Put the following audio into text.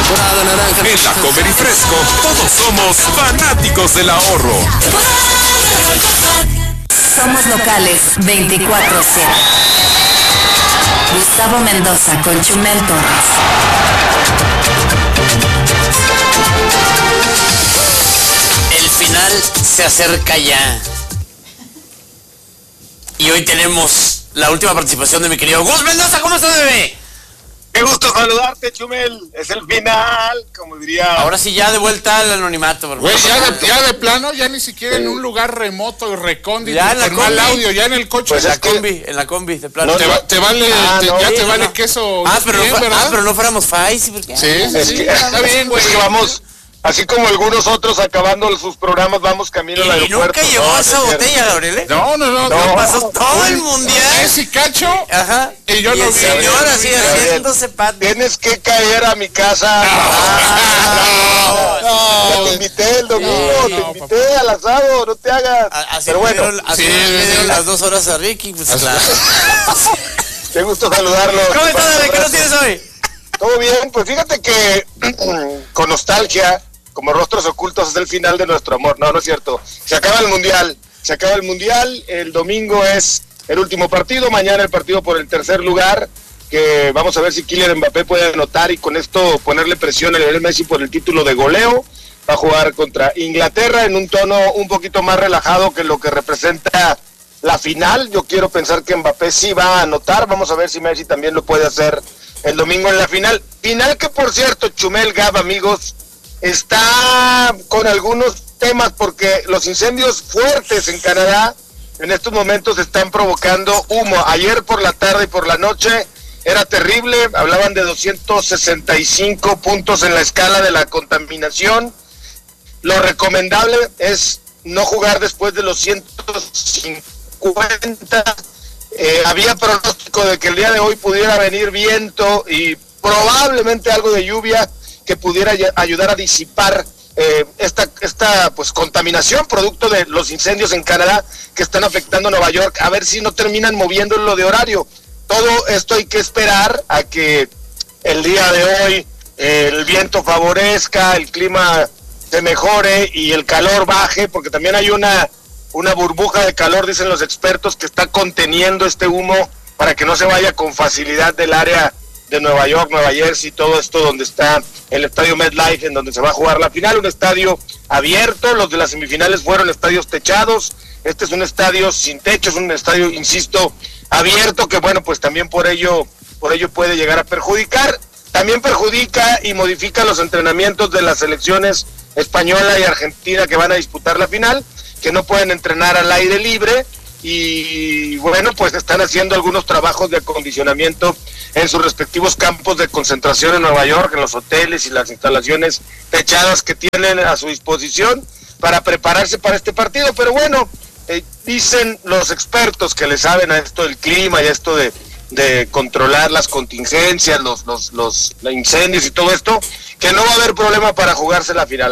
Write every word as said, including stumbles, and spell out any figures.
temporada naranja. En la Comer y Fresco, todos somos fanáticos del ahorro. Somos locales veinticuatro siete. Gustavo Mendoza con Chumel Torres. El final se acerca ya. Y hoy tenemos la última participación de mi querido Gus Mendoza. ¿Cómo estás, bebé? Qué gusto saludarte, Chumel. Es el final, como diría. Ahora sí, ya de vuelta al anonimato. Por Güey, ya de, ya de plano, ya ni siquiera en un lugar remoto y recóndito, ya en la con mal combi. audio, ya en el coche. Pues en la combi, en la combi, de plano. No, te, va, te vale, ah, te, no, ya sí, te no, vale no. queso. Ah, pero, bien, no, ¿verdad? ah, pero no fuéramos Fais. ¿Por qué? Sí, sí, Es sí. que, Está bien, güey. es que vamos, así como algunos otros acabando sus programas, vamos camino al Y aeropuerto. nunca llegó No, esa no es botella, cierto. Gabriel, ¿eh? No, no, no. No. no. Pasó todo el mundial. Ese cacho. Ajá. Y yo y no el vi. señor no así vi. haciéndose pat. Tienes que caer a mi casa. No, Ya te invité el domingo, No, te no, invité al asado, no te hagas. A- Así Pero me bueno, dieron, así sí, me sí, dieron sí. las dos horas a Ricky, pues claro. qué gusto saludarlo. ¿Cómo estás, bebé? ¿Qué nos tienes hoy? Todo bien, pues fíjate que con nostalgia, como rostros ocultos, es el final de nuestro amor. No, no es cierto. Se acaba el mundial, se acaba el mundial. El domingo es el último partido, mañana el partido por el tercer lugar, que vamos a ver si Kylian Mbappé puede anotar y con esto ponerle presión a Lionel Messi por el título de goleo. Va a jugar contra Inglaterra en un tono un poquito más relajado que lo que representa la final. Yo quiero pensar que Mbappé sí va a anotar. Vamos a ver si Messi también lo puede hacer el domingo en la final. Final que, por cierto, Chumel, Gab, amigos, está con algunos temas porque los incendios fuertes en Canadá en estos momentos están provocando humo. Ayer por la tarde y por la noche era terrible. Hablaban de doscientos sesenta y cinco puntos en la escala de la contaminación. Lo recomendable es no jugar después de los ciento cincuenta. Eh, había pronóstico de que el día de hoy pudiera venir viento y probablemente algo de lluvia que pudiera ayudar a disipar eh, esta esta pues contaminación producto de los incendios en Canadá que están afectando a Nueva York. A ver si no terminan moviéndolo de horario. Todo esto hay que esperar a que el día de hoy eh, el viento favorezca, el clima se mejore y el calor baje, porque también hay una una burbuja de calor, dicen los expertos, que está conteniendo este humo para que no se vaya con facilidad del área de Nueva York, Nueva Jersey, todo esto donde está el estadio MetLife, en donde se va a jugar la final, un estadio abierto. Los de las semifinales fueron estadios techados, este es un estadio sin techo, es un estadio, insisto, abierto, que bueno, pues también por ello, por ello puede llegar a perjudicar. También perjudica y modifica los entrenamientos de las selecciones española y argentina que van a disputar la final, que no pueden entrenar al aire libre y bueno, pues están haciendo algunos trabajos de acondicionamiento en sus respectivos campos de concentración en Nueva York, en los hoteles y las instalaciones techadas que tienen a su disposición para prepararse para este partido. Pero bueno, eh, dicen los expertos que le saben a esto del clima y a esto de, de controlar las contingencias, los, los, los, los incendios y todo esto, que no va a haber problema para jugarse la final.